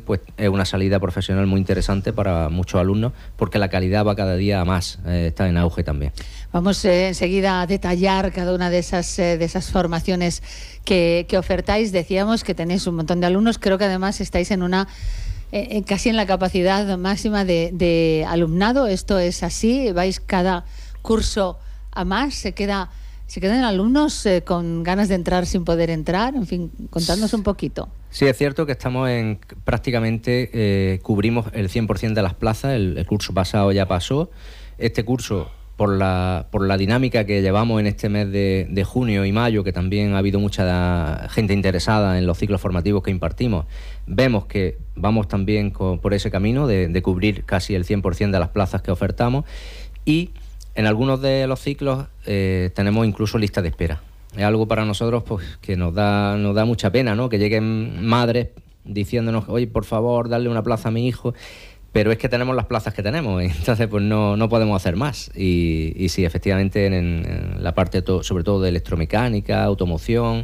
pues es una salida profesional muy interesante para muchos alumnos, porque la calidad va cada día a más, está en auge también. Vamos enseguida a detallar cada una de esas formaciones que ofertáis. Decíamos que tenéis un montón de alumnos, creo que además estáis en una casi en la capacidad máxima de alumnado. Esto es así, vais cada curso a más, se quedan alumnos con ganas de entrar sin poder entrar. En fin, contadnos un poquito. Sí, es cierto que estamos prácticamente cubrimos el 100% de las plazas. El curso pasado ya pasó. Este curso, por la dinámica que llevamos en este mes de junio y mayo, que también ha habido mucha gente interesada en los ciclos formativos que impartimos, vemos que vamos también por ese camino de cubrir casi el 100% de las plazas que ofertamos, y en algunos de los ciclos tenemos incluso lista de espera. Es algo para nosotros pues que nos da mucha pena, ¿no? Que lleguen madres diciéndonos, oye, por favor, darle una plaza a mi hijo, pero es que tenemos las plazas que tenemos, entonces pues no podemos hacer más. Y sí, efectivamente, en la parte sobre todo de electromecánica, automoción,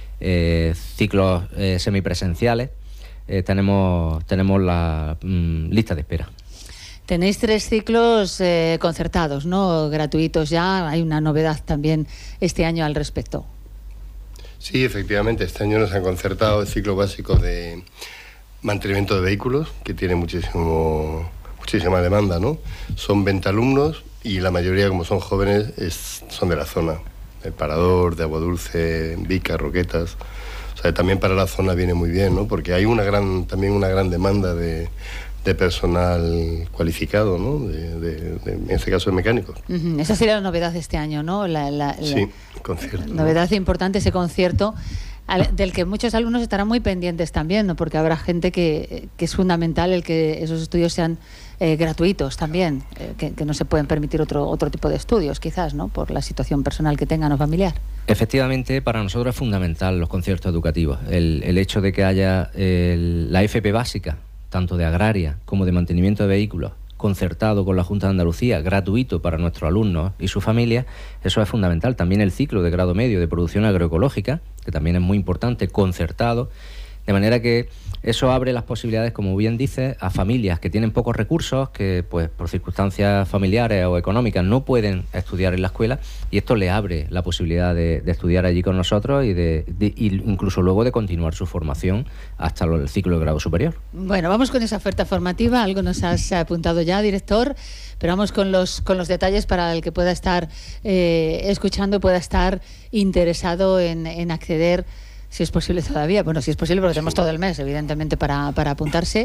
ciclos semipresenciales, tenemos la lista de espera. Tenéis 3 ciclos concertados, ¿no? Gratuitos ya. Hay una novedad también este año al respecto. Sí, efectivamente. Este año nos han concertado el ciclo básico de mantenimiento de vehículos, que tiene muchísima demanda, ¿no? Son 20 alumnos y la mayoría, como son jóvenes, son de la zona. El Parador, de Agua Dulce, Vica, Roquetas. O sea, también para la zona viene muy bien, ¿no? Porque hay también una gran demanda de personal cualificado, ¿no? En este caso de mecánicos. Esa sería la novedad de este año, ¿no? Sí, concierto. Novedad importante, ese concierto, del que muchos alumnos estarán muy pendientes también, ¿no? Porque habrá gente que es fundamental el que esos estudios sean gratuitos también, que no se pueden permitir otro tipo de estudios, quizás, ¿no? Por la situación personal que tengan o familiar. Efectivamente, para nosotros es fundamental los conciertos educativos. El hecho de que haya la FP básica, tanto de agraria como de mantenimiento de vehículos, concertado con la Junta de Andalucía, gratuito para nuestros alumnos y sus familias, eso es fundamental. También el ciclo de grado medio de producción agroecológica, que también es muy importante, concertado, de manera que eso abre las posibilidades, como bien dices, a familias que tienen pocos recursos, que pues por circunstancias familiares o económicas no pueden estudiar en la escuela, y esto les abre la posibilidad de estudiar allí con nosotros y incluso luego de continuar su formación hasta el ciclo de grado superior. Bueno, vamos con esa oferta formativa. Algo nos has apuntado ya, director, pero vamos con los detalles para el que pueda estar escuchando, pueda estar interesado en acceder, si es posible todavía, bueno, si es posible porque tenemos todo el mes, evidentemente, para apuntarse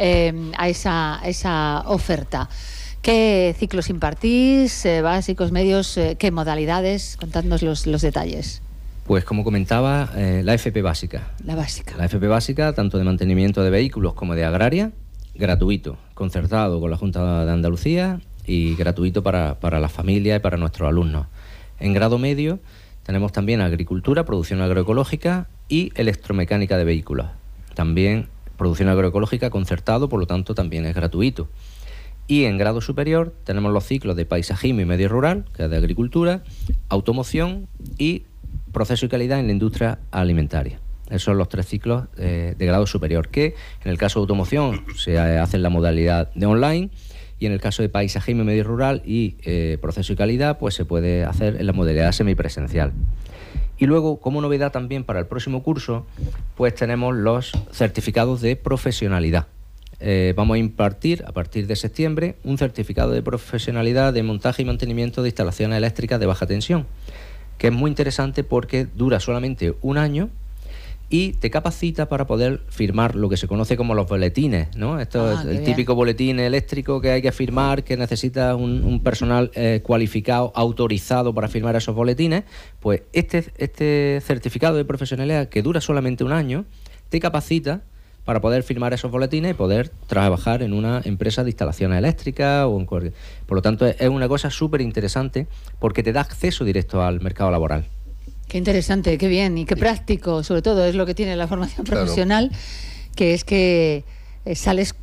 a esa oferta. ¿Qué ciclos impartís, básicos, medios, qué modalidades? Contadnos los detalles. Pues como comentaba, la FP básica. La básica. La FP básica, tanto de mantenimiento de vehículos como de agraria, gratuito, concertado con la Junta de Andalucía y gratuito para las familias y para nuestros alumnos. En grado medio tenemos también agricultura, producción agroecológica y electromecánica de vehículos. También producción agroecológica concertado, por lo tanto también es gratuito. Y en grado superior tenemos los ciclos de paisajismo y medio rural, que es de agricultura, automoción y proceso y calidad en la industria alimentaria. Esos son los 3 ciclos de grado superior, que en el caso de automoción se hace en la modalidad de online, y en el caso de paisajismo y medio rural y proceso y calidad, pues se puede hacer en la modalidad semipresencial. Y luego, como novedad también para el próximo curso, pues tenemos los certificados de profesionalidad. Vamos a impartir, a partir de septiembre, un certificado de profesionalidad de montaje y mantenimiento de instalaciones eléctricas de baja tensión, que es muy interesante porque dura solamente un año y te capacita para poder firmar lo que se conoce como los boletines, ¿no? Esto es el típico boletín eléctrico que hay que firmar, que necesita un personal cualificado, autorizado para firmar esos boletines. Pues este certificado de profesionalidad, que dura solamente un año, te capacita para poder firmar esos boletines y poder trabajar en una empresa de instalaciones eléctricas o en cualquier. Por lo tanto, es una cosa súper interesante porque te da acceso directo al mercado laboral. Qué interesante, qué bien y qué práctico, sobre todo es lo que tiene la formación profesional, que es que sales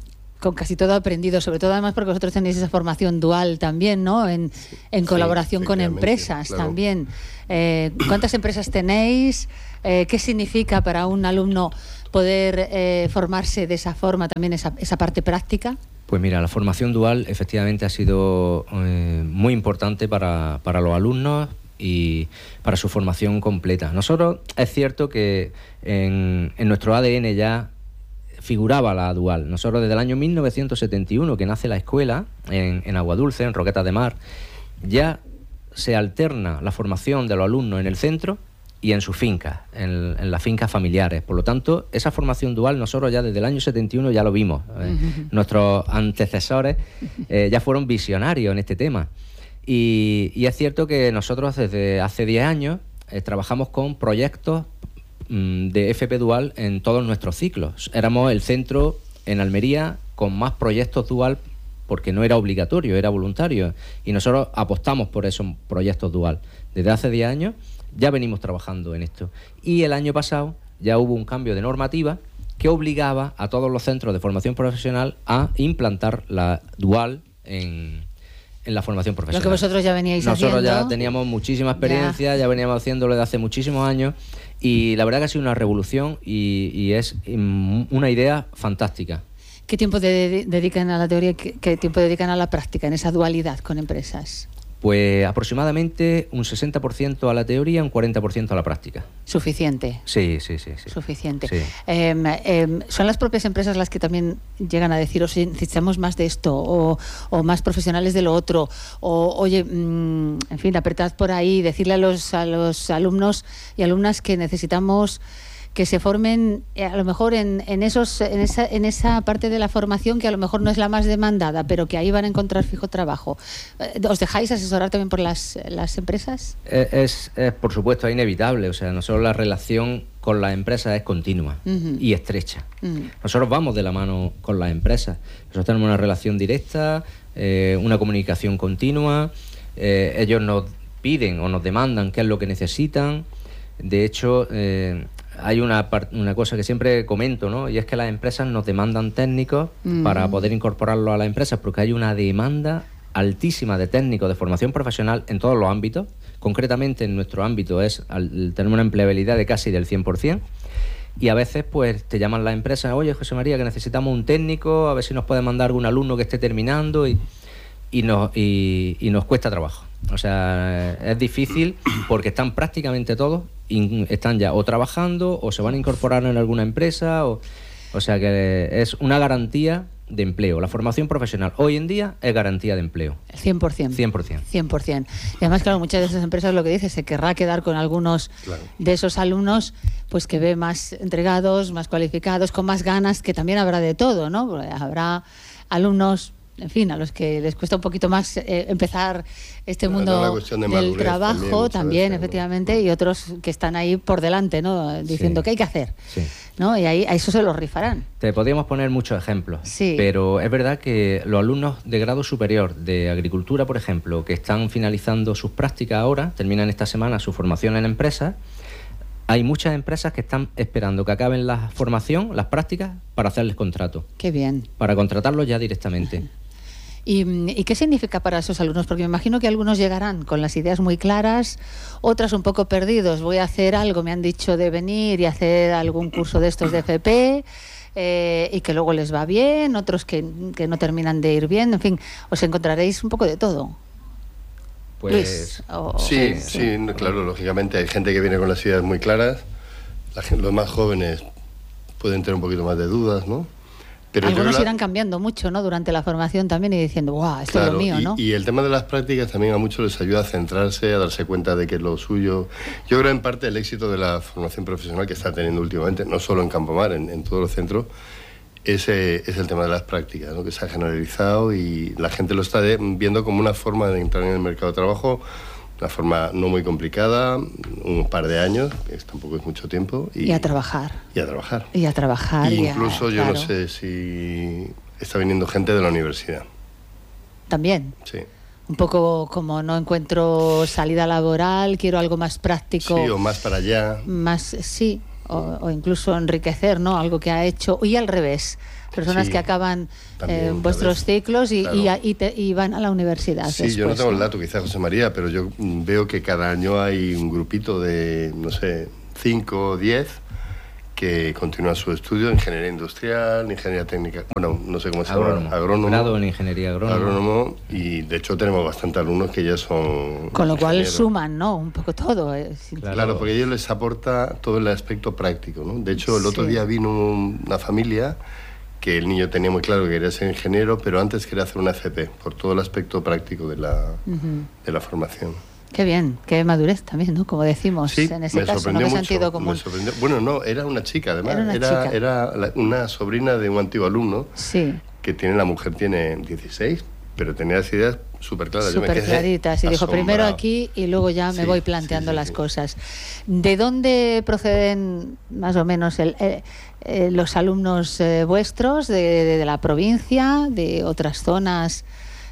con casi todo aprendido, sobre todo además porque vosotros tenéis esa formación dual también, ¿no? En colaboración con empresas, claro. También. ¿Cuántas empresas tenéis? ¿Qué significa para un alumno poder formarse de esa forma, también esa parte práctica? Pues mira, la formación dual efectivamente ha sido muy importante para los alumnos y para su formación completa. Nosotros, es cierto que en nuestro ADN ya figuraba la dual. Nosotros desde el año 1971, que nace la escuela en Aguadulce, en Roquetas de Mar, ya se alterna la formación de los alumnos en el centro y en sus fincas, en las fincas familiares. Por lo tanto, esa formación dual nosotros ya desde el año 71 ya lo vimos. Nuestros antecesores ya fueron visionarios en este tema. Y es cierto que nosotros desde hace 10 años trabajamos con proyectos de FP dual en todos nuestros ciclos. Éramos el centro en Almería con más proyectos dual porque no era obligatorio, era voluntario. Y nosotros apostamos por esos proyectos dual. Desde hace 10 años ya venimos trabajando en esto. Y el año pasado ya hubo un cambio de normativa que obligaba a todos los centros de formación profesional a implantar la dual en la formación profesional. Lo que vosotros ya veníais haciendo. Nosotros ya teníamos muchísima experiencia, ya veníamos haciéndolo desde hace muchísimos años y la verdad que ha sido una revolución y es una idea fantástica. ¿Qué tiempo dedican a la teoría y qué tiempo dedican a la práctica en esa dualidad con empresas? Pues aproximadamente un 60% a la teoría, un 40% a la práctica. ¿Suficiente? Sí. Suficiente. Sí. ¿Son las propias empresas las que también llegan a decir, oye, necesitamos más de esto o más profesionales de lo otro? O, oye, en fin, apretad por ahí, decirle a los alumnos y alumnas que necesitamos que se formen a lo mejor en esa parte de la formación que a lo mejor no es la más demandada, pero que ahí van a encontrar fijo trabajo. ¿Os dejáis asesorar también por las empresas? Es por supuesto, es inevitable. O sea, nosotros la relación con las empresas es continua y estrecha. Nosotros vamos de la mano con las empresas. Nosotros tenemos una relación directa, una comunicación continua. Ellos nos piden o nos demandan qué es lo que necesitan. De hecho, hay una cosa que siempre comento, ¿no? Y es que las empresas nos demandan técnicos para poder incorporarlos a las empresas, porque hay una demanda altísima de técnicos de formación profesional en todos los ámbitos. Concretamente en nuestro ámbito tenemos una empleabilidad de casi del 100%. Y a veces pues te llaman las empresas, oye José María, que necesitamos un técnico, a ver si nos puede mandar algún alumno que esté terminando y nos cuesta trabajo. O sea, es difícil porque están prácticamente todos, están ya o trabajando o se van a incorporar en alguna empresa, o sea que es una garantía de empleo. La formación profesional hoy en día es garantía de empleo. 100%. 100%. Y además, claro, muchas de esas empresas lo que dice, se querrá quedar con algunos de esos alumnos pues que ve más entregados, más cualificados, con más ganas, que también habrá de todo, ¿no? Porque habrá alumnos, en fin, a los que les cuesta un poquito más empezar este mundo del trabajo también efectivamente, y otros que están ahí por delante, ¿no? Diciendo qué hay que hacer, ¿no? Y ahí a eso se los rifarán. Te podríamos poner muchos ejemplos, pero es verdad que los alumnos de grado superior de agricultura, por ejemplo, que están finalizando sus prácticas ahora, terminan esta semana su formación en empresas. Hay muchas empresas que están esperando que acaben la formación, las prácticas, para hacerles contrato. Qué bien. Para contratarlos ya directamente. ¿Y qué significa para esos alumnos? Porque me imagino que algunos llegarán con las ideas muy claras, otras un poco perdidos. Voy a hacer algo, me han dicho de venir y hacer algún curso de estos de FP, y que luego les va bien, otros que no terminan de ir bien. En fin, os encontraréis un poco de todo. Pues Luis, sí, claro, lógicamente hay gente que viene con las ideas muy claras, los más jóvenes pueden tener un poquito más de dudas, ¿no? Pero algunos irán cambiando mucho, ¿no? Durante la formación también y diciendo, ¡guau! Esto es lo mío, ¿no? Y el tema de las prácticas también a muchos les ayuda a centrarse, a darse cuenta de que es lo suyo. Yo creo en parte el éxito de la formación profesional que está teniendo últimamente, no solo en Campomar, en todos los centros, es el tema de las prácticas, ¿no? Que se ha generalizado y la gente lo está viendo como una forma de entrar en el mercado de trabajo, una forma no muy complicada, un par de años, que tampoco es mucho tiempo. Y a trabajar. Y a trabajar. Y a trabajar. Y incluso yo no sé si está viniendo gente de la universidad. ¿También? Sí. Un poco como no encuentro salida laboral, quiero algo más práctico. Sí, o más para allá. Más, sí. O incluso enriquecer, ¿no? Algo que ha hecho. Y al revés, personas Sí, que acaban también, vuestros tal vez. ciclos Claro. y van a la universidad. Sí, después, yo no tengo el ¿no? dato, quizás José María, pero yo veo que cada año hay un grupito de, no sé, 5 o 10 que continúan su estudio en ingeniería industrial, ingeniería técnica, bueno, no sé cómo se llama, agrónomo. Grado en ingeniería agrónomo. Y de hecho tenemos bastantes alumnos que ya son Con lo cual ingenieros. suman, ¿no? Un poco todo. Claro, porque a ellos les aporta todo el aspecto práctico, ¿no? De hecho, el otro Sí. día vino una familia que el niño tenía muy claro que quería ser ingeniero, pero antes quería hacer una FP, por todo el aspecto práctico de la formación. Qué bien, qué madurez también, ¿no? Como decimos Sí, en ese me caso, ¿no? sorprendió Qué mucho, sentido común. me sorprendió. Bueno, no, era una chica, además. Era una chica. Era una sobrina de un antiguo alumno Sí, que tiene, la mujer tiene 16, pero tenía las ideas súper claras. Yo me súper quedé claritas. Y dijo, asombrado. primero aquí y luego ya me Sí, voy planteando sí, las sí. cosas. ¿De dónde proceden más o menos los alumnos vuestros? ¿De la provincia? ¿De otras zonas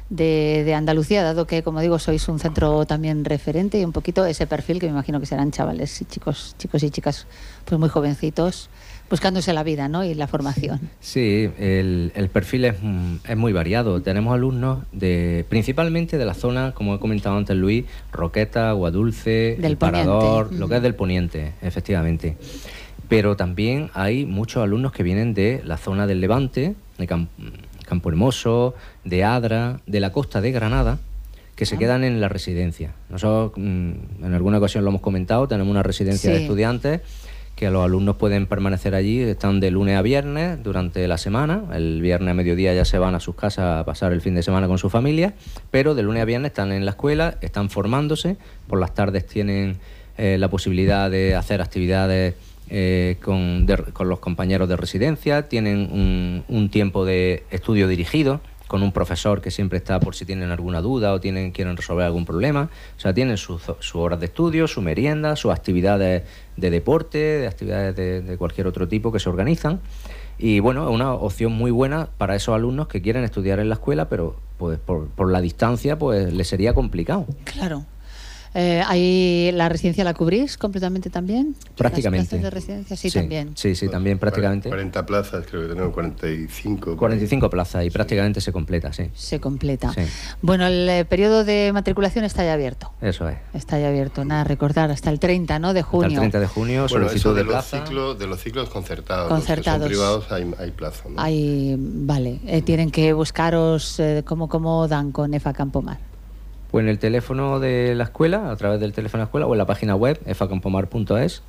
de Andalucía? Dado que, como digo, sois un centro también referente y un poquito ese perfil que me imagino que serán chavales y chicos y chicas pues muy jovencitos, buscándose la vida, ¿no? Y la formación. Sí, el perfil es muy variado. Tenemos alumnos principalmente de la zona, como he comentado antes Luis, Roqueta, Aguadulce, Del El Parador, Poniente. lo que es del Poniente, efectivamente. Pero también hay muchos alumnos que vienen de la zona del Levante, de Campo Hermoso, de Adra, de la costa de Granada, que se quedan en la residencia. Nosotros, en alguna ocasión lo hemos comentado, tenemos una residencia de Sí. estudiantes que los alumnos pueden permanecer allí, están de lunes a viernes durante la semana. El viernes a mediodía ya se van a sus casas a pasar el fin de semana con su familia, pero de lunes a viernes están en la escuela, están formándose, por las tardes tienen la posibilidad de hacer actividades con los compañeros de residencia, tienen un tiempo de estudio dirigido con un profesor que siempre está por si tienen alguna duda o quieren resolver algún problema. O sea, tienen sus horas de estudio, su merienda, sus actividades de deporte, de actividades de cualquier otro tipo que se organizan. Y bueno, es una opción muy buena para esos alumnos que quieren estudiar en la escuela, pero pues por la distancia pues les sería complicado. Claro. ¿Ahí la residencia la cubrís completamente también? Prácticamente. ¿Las plazas de residencia? Sí, también. Sí, también prácticamente. 40 plazas, creo que tenemos 45. 45 plazas y prácticamente se completa, sí. Se completa. Sí. Bueno, el periodo de matriculación está ya abierto. Eso es. Está ya abierto. Nada, recordar, hasta el 30, ¿no? De junio. Hasta el 30 de junio, Bueno, solicitud eso de de plaza. los ciclos concertados. Concertados. Los que son privados hay plazo, ¿no? Ahí, vale. Tienen que buscaros cómo dan con EFA Campomar. Pues en el teléfono de la escuela, a través del teléfono de la escuela o en la página web efacampomar.es.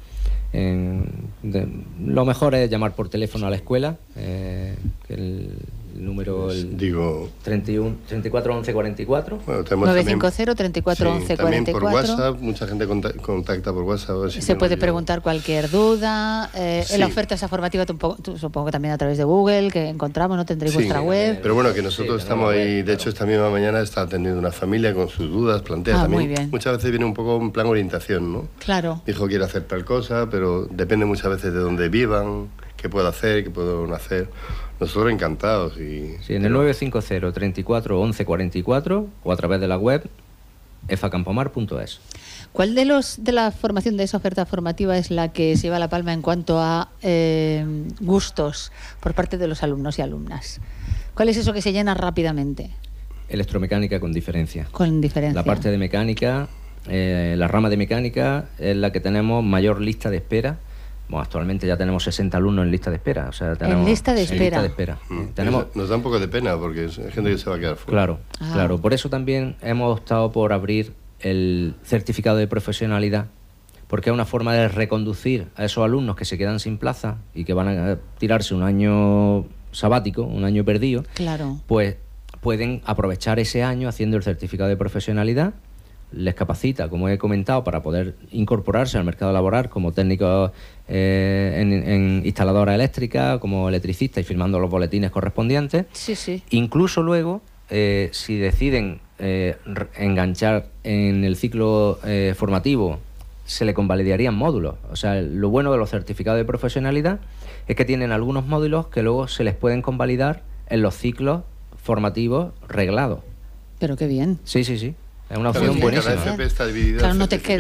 Lo mejor es llamar por teléfono a la escuela, que el número Digo, 34 11 44. bueno, tenemos 950 34 11 sí, también por 44. WhatsApp, mucha gente contacta por WhatsApp. A ver si Se no puede yo- preguntar cualquier duda. Sí. La oferta esa formativa supongo que también a través de Google, que encontramos, ¿no? Tendréis Sí, vuestra web. Pero bueno, que nosotros Sí, estamos tenemos la ahí. web, De hecho, esta misma mañana está atendiendo una familia con sus dudas, plantea también. Muy bien. Muchas veces viene un poco en plan orientación, ¿no? Claro. Dijo quiere hacer tal cosa, pero depende muchas veces de dónde vivan, qué puedo hacer, qué puedo no hacer. Nosotros encantados. Sí, en el 950 34 11 44 o a través de la web efacampomar.es. ¿Cuál de la formación de esa oferta formativa es la que se lleva la palma en cuanto a gustos por parte de los alumnos y alumnas? ¿Cuál es eso que se llena rápidamente? Electromecánica con diferencia. Con diferencia. La parte de mecánica, la rama de mecánica es la que tenemos mayor lista de espera. Bueno, actualmente ya tenemos 60 alumnos en lista de espera. O sea, tenemos lista de sí, espera. lista de espera. Mm. Tenemos, Nos da un poco de pena porque hay gente que se va a quedar fuera. claro, Ah. claro. Por eso también hemos optado por abrir el certificado de profesionalidad, porque es una forma de reconducir a esos alumnos que se quedan sin plaza y que van a tirarse un año sabático, un año perdido. Claro. Pues pueden aprovechar ese año haciendo el certificado de profesionalidad. Les capacita, como he comentado, para poder incorporarse al mercado laboral como técnicos en instaladora eléctrica, como electricista y firmando los boletines correspondientes. Sí, sí. Incluso luego, si deciden enganchar en el ciclo formativo, se le convalidarían módulos. O sea, lo bueno de los certificados de profesionalidad es que tienen algunos módulos que luego se les pueden convalidar en los ciclos formativos reglados. Pero qué bien. Sí, sí, sí. Es una Claro, opción es que cada buenísima. FP está dividida Claro, en no te certificados. quedes.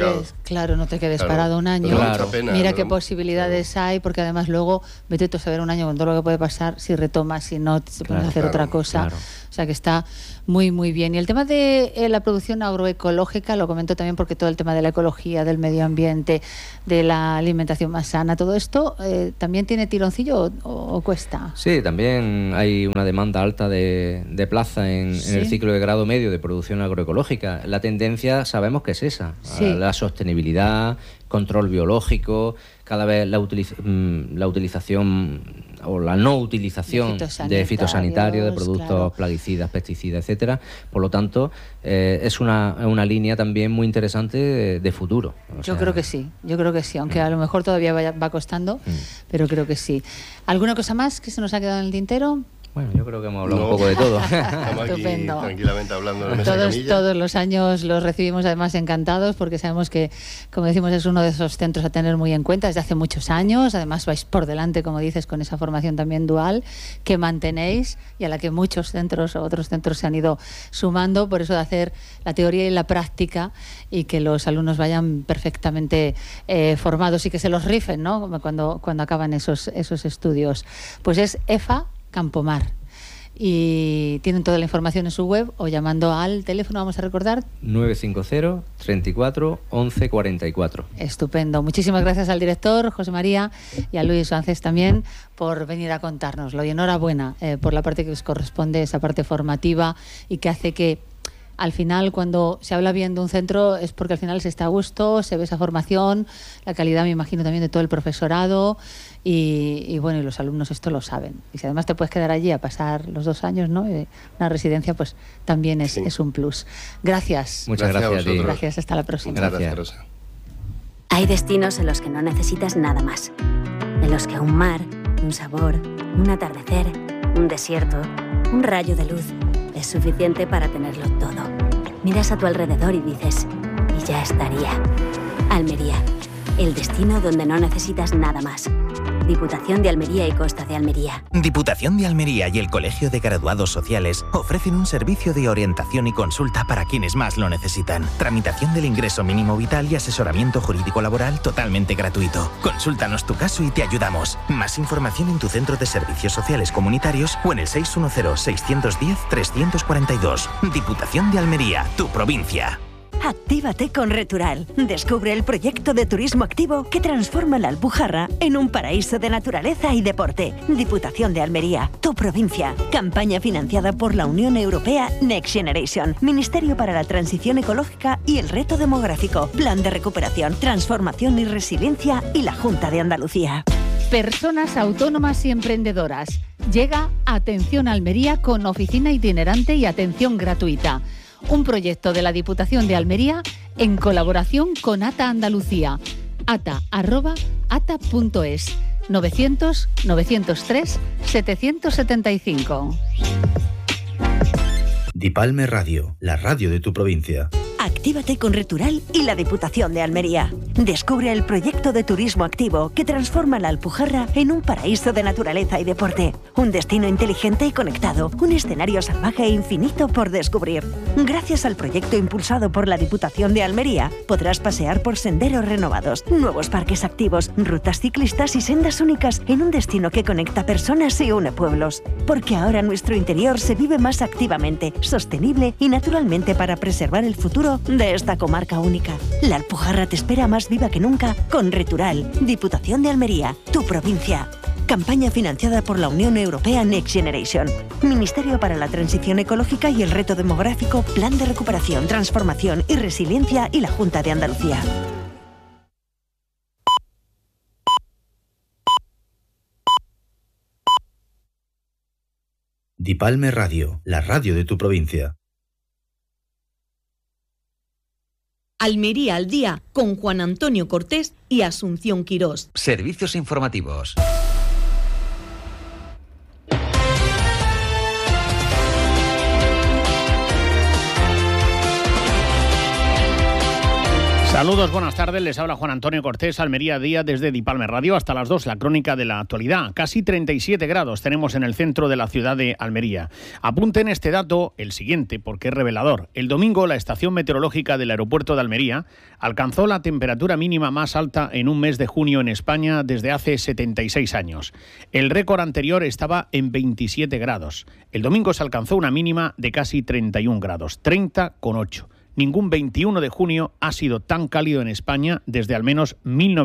Claro, no te quedes parado un año. Claro. Pena, Mira ¿no? qué posibilidades hay, porque además luego vete tú a saber un año con todo lo que puede pasar si retomas, si no, te pones a hacer otra cosa. Claro. O sea que está muy, muy bien. Y el tema de la producción agroecológica, lo comento también porque todo el tema de la ecología, del medio ambiente, de la alimentación más sana, todo esto, ¿también tiene tironcillo o cuesta? Sí, también hay una demanda alta de plaza en el ciclo de grado medio de producción agroecológica. La tendencia sabemos que es esa, la sostenibilidad, control biológico, cada vez la utilización o la no utilización de fitosanitarios, de productos plaguicidas, pesticidas, etcétera. Por lo tanto, es una línea también muy interesante de futuro. Yo creo que sí, aunque a lo mejor todavía va costando, pero creo que sí. ¿Alguna cosa más que se nos ha quedado en el tintero? Bueno, yo creo que hemos hablado un poco de todo. Estamos aquí tranquilamente hablando de mesa camilla. Todos los años los recibimos además encantados porque sabemos que, como decimos, es uno de esos centros a tener muy en cuenta desde hace muchos años. Además vais por delante, como dices, con esa formación también dual que mantenéis y a la que muchos centros o otros centros se han ido sumando. Por eso de hacer la teoría y la práctica y que los alumnos vayan perfectamente formados y que se los rifen, ¿no? Cuando acaban esos estudios. Pues es EFA Campomar. Y tienen toda la información en su web o llamando al teléfono, vamos a recordar, 950 34 11 44. Estupendo. Muchísimas gracias al director José María y a Luis Suárez también por venir a contárnoslo. Y enhorabuena por la parte que os corresponde, esa parte formativa y que hace que al final, cuando se habla bien de un centro, es porque al final se está a gusto, se ve esa formación, la calidad, me imagino, también de todo el profesorado y bueno, y los alumnos esto lo saben. Y si además te puedes quedar allí a pasar los 2 años, ¿no? Una residencia, pues también es un plus. Gracias. Muchas gracias a ti. Gracias, hasta la próxima. Gracias, Rosa. Hay destinos en los que no necesitas nada más. En los que un mar, un sabor, un atardecer, un desierto, un rayo de luz es suficiente para tenerlo todo. Miras a tu alrededor y dices, y ya estaría. Almería, el destino donde no necesitas nada más. Diputación de Almería y Costa de Almería. Diputación de Almería y el Colegio de Graduados Sociales ofrecen un servicio de orientación y consulta para quienes más lo necesitan. Tramitación del ingreso mínimo vital y asesoramiento jurídico laboral totalmente gratuito. Consúltanos tu caso y te ayudamos. Más información en tu centro de servicios sociales comunitarios o en el 610-610-342. Diputación de Almería, tu provincia. Actívate con Retural. Descubre el proyecto de turismo activo que transforma la Alpujarra en un paraíso de naturaleza y deporte. Diputación de Almería, tu provincia. Campaña financiada por la Unión Europea Next Generation. Ministerio para la Transición Ecológica y el Reto Demográfico. Plan de Recuperación, Transformación y Resiliencia y la Junta de Andalucía. Personas autónomas y emprendedoras. Llega Atención Almería con oficina itinerante y atención gratuita. Un proyecto de la Diputación de Almería en colaboración con ATA Andalucía. ata@ata.es 900 903 775. Dipalme Radio, la radio de tu provincia. Actívate con Retural y la Diputación de Almería. Descubre el proyecto de turismo activo que transforma la Alpujarra en un paraíso de naturaleza y deporte. Un destino inteligente y conectado. Un escenario salvaje e infinito por descubrir. Gracias al proyecto impulsado por la Diputación de Almería, podrás pasear por senderos renovados, nuevos parques activos, rutas ciclistas y sendas únicas en un destino que conecta personas y une pueblos. Porque ahora nuestro interior se vive más activamente, sostenible y naturalmente para preservar el futuro de esta comarca única. La Alpujarra te espera más viva que nunca con Retural, Diputación de Almería, tu provincia. Campaña financiada por la Unión Europea Next Generation. Ministerio para la Transición Ecológica y el Reto Demográfico, Plan de Recuperación, Transformación y Resiliencia y la Junta de Andalucía. Dipalme Radio, la radio de tu provincia. Almería al día con Juan Antonio Cortés y Asunción Quirós. Servicios informativos. Saludos, buenas tardes, les habla Juan Antonio Cortés, Almería Día desde Dipalme Radio hasta las 2, la crónica de la actualidad. Casi 37 grados tenemos en el centro de la ciudad de Almería. Apunten este dato, el siguiente, porque es revelador. El domingo la estación meteorológica del aeropuerto de Almería alcanzó la temperatura mínima más alta en un mes de junio en España desde hace 76 años. El récord anterior estaba en 27 grados. El domingo se alcanzó una mínima de casi 31 grados, 30,8. Ningún 21 de junio ha sido tan cálido en España desde al menos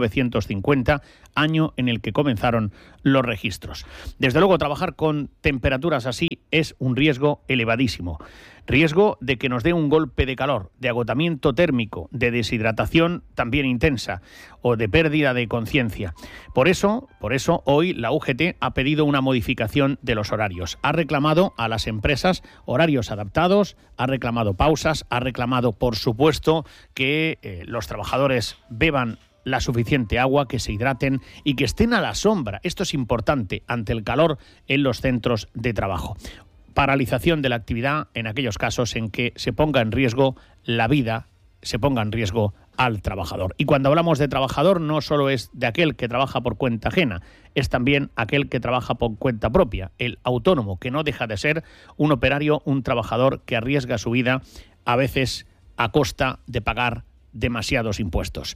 1950, año en el que comenzaron los registros. Desde luego, trabajar con temperaturas así es un riesgo elevadísimo. Riesgo de que nos dé un golpe de calor, de agotamiento térmico, de deshidratación también intensa o de pérdida de conciencia. Por eso, hoy la UGT ha pedido una modificación de los horarios. Ha reclamado a las empresas horarios adaptados, ha reclamado pausas, ha reclamado, por supuesto, que los trabajadores beban la suficiente agua, que se hidraten y que estén a la sombra. Esto es importante ante el calor en los centros de trabajo. Paralización de la actividad en aquellos casos en que se ponga en riesgo la vida, se ponga en riesgo al trabajador. Y cuando hablamos de trabajador no solo es de aquel que trabaja por cuenta ajena, es también aquel que trabaja por cuenta propia, el autónomo, que no deja de ser un operario, un trabajador que arriesga su vida a veces a costa de pagar demasiados impuestos.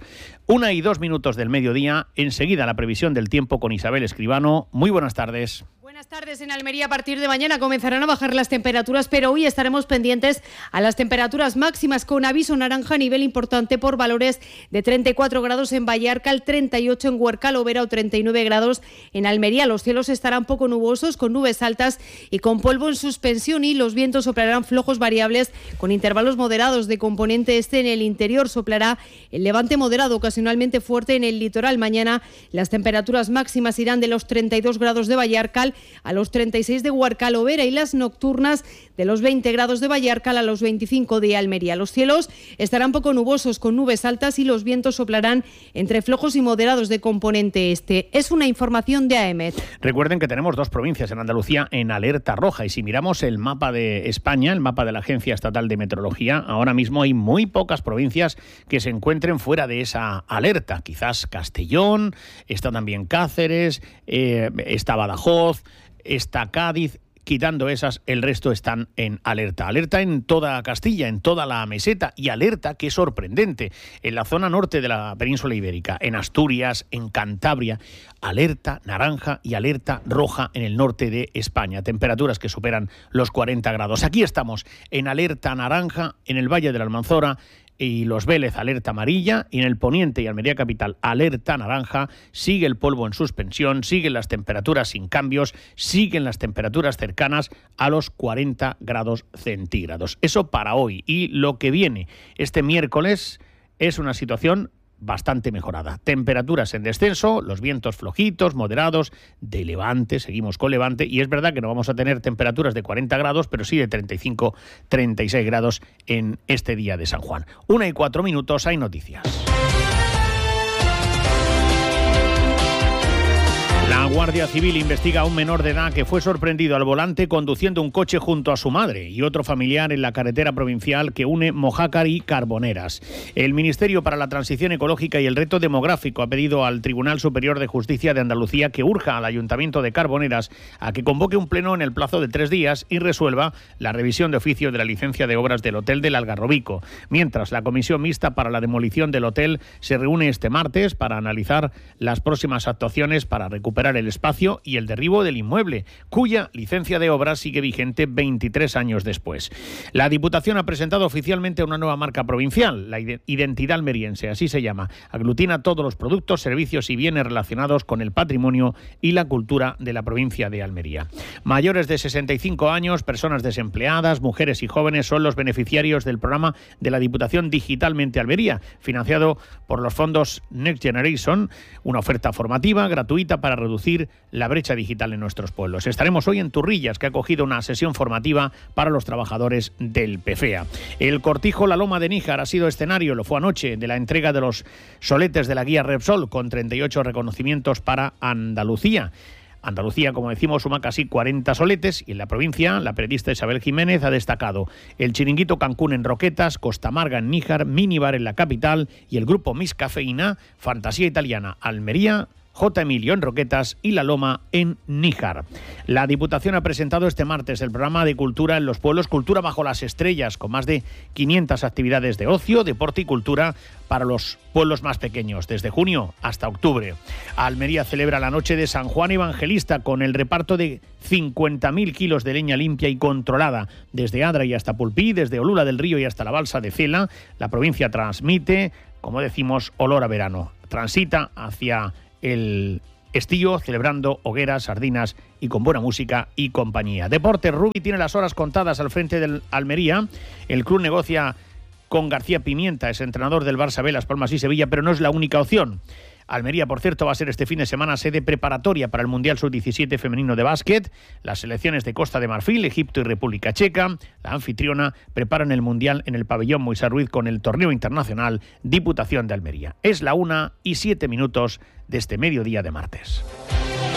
1:02 del mediodía, enseguida la previsión del tiempo con Isabel Escribano. Muy buenas tardes. Buenas tardes. En Almería a partir de mañana comenzarán a bajar las temperaturas, pero hoy estaremos pendientes a las temperaturas máximas con aviso naranja a nivel importante por valores de 34 grados en Vallarcal, 38 en Huercal-Overa o 39 grados en Almería. Los cielos estarán poco nubosos, con nubes altas y con polvo en suspensión, y los vientos soplarán flojos variables con intervalos moderados de componente este en el interior. Soplará el levante moderado, ocasionalmente fuerte en el litoral. Mañana las temperaturas máximas irán de los 32 grados de Vallarcal a los 36 de Huercal-Overa y las nocturnas de los 20 grados de Vallarcal a los 25 de Almería. Los cielos estarán poco nubosos con nubes altas y los vientos soplarán entre flojos y moderados de componente este. Es una información de AEMET. Recuerden que tenemos dos provincias en Andalucía en alerta roja, y si miramos el mapa de España, el mapa de la Agencia Estatal de Meteorología, ahora mismo hay muy pocas provincias que se encuentren fuera de esa alerta. Quizás Castellón, está también Cáceres, está Badajoz, está Cádiz. Quitando esas, el resto están en alerta. Alerta en toda Castilla, en toda la meseta, y alerta, que es sorprendente, en la zona norte de la península ibérica, en Asturias, en Cantabria, alerta naranja y alerta roja en el norte de España. Temperaturas que superan los 40 grados. Aquí estamos en alerta naranja en el Valle de la Almanzora y Los Vélez, alerta amarilla, y en el poniente y Almería capital, alerta naranja. Sigue el polvo en suspensión, siguen las temperaturas sin cambios, siguen las temperaturas cercanas a los 40 grados centígrados. Eso para hoy. Y lo que viene este miércoles es una situación bastante mejorada. Temperaturas en descenso, los vientos flojitos, moderados, de levante, seguimos con levante, y es verdad que no vamos a tener temperaturas de 40 grados, pero sí de 35, 36 grados en este día de San Juan. 1:04, hay noticias. La Guardia Civil investiga a un menor de edad que fue sorprendido al volante conduciendo un coche junto a su madre y otro familiar en la carretera provincial que une Mojácar y Carboneras. El Ministerio para la Transición Ecológica y el Reto Demográfico ha pedido al Tribunal Superior de Justicia de Andalucía que urja al Ayuntamiento de Carboneras a que convoque un pleno en el plazo de 3 días y resuelva la revisión de oficio de la licencia de obras del Hotel del Algarrobico. Mientras, la Comisión Mixta para la Demolición del Hotel se reúne este martes para analizar las próximas actuaciones para recuperar el espacio y el derribo del inmueble, cuya licencia de obras sigue vigente 23 años después. La Diputación ha presentado oficialmente una nueva marca provincial, la Identidad Almeriense, así se llama. Aglutina todos los productos, servicios y bienes relacionados con el patrimonio y la cultura de la provincia de Almería. Mayores de 65 años, personas desempleadas, mujeres y jóvenes son los beneficiarios del programa de la Diputación Digitalmente Almería, financiado por los fondos Next Generation, una oferta formativa gratuita para reducir la brecha digital en nuestros pueblos. Estaremos hoy en Turrillas, que ha acogido una sesión formativa para los trabajadores del PFEA. El cortijo La Loma de Níjar ha sido escenario, lo fue anoche, de la entrega de los soletes de la guía Repsol, con 38 reconocimientos para Andalucía. Andalucía, como decimos, suma casi 40 soletes y en la provincia la periodista Isabel Jiménez ha destacado el Chiringuito Cancún en Roquetas, Costa Amarga en Níjar, Minibar en la capital y el grupo Miss Cafeína, Fantasía Italiana, Almería, J. Emilio en Roquetas y La Loma en Níjar. La Diputación ha presentado este martes el programa de cultura en los pueblos Cultura bajo las estrellas, con más de 500 actividades de ocio, deporte y cultura para los pueblos más pequeños, desde junio hasta octubre. Almería celebra la noche de San Juan Evangelista con el reparto de 50.000 kilos de leña limpia y controlada. Desde Adra y hasta Pulpí, desde Olula del Río y hasta la Balsa de Cela, la provincia transmite, como decimos, olor a verano. Transita hacia el estío, celebrando hogueras, sardinas y con buena música y compañía. Deportes, Rubi tiene las horas contadas al frente del Almería. El club negocia con García Pimienta, es entrenador del Barça B, Las Palmas y Sevilla, pero no es la única opción. Almería, por cierto, va a ser este fin de semana sede preparatoria para el Mundial Sub-17 femenino de básquet. Las selecciones de Costa de Marfil, Egipto y República Checa, la anfitriona, preparan el Mundial en el pabellón Moisés Ruiz con el torneo internacional Diputación de Almería. Es la 1:07 de este mediodía de martes.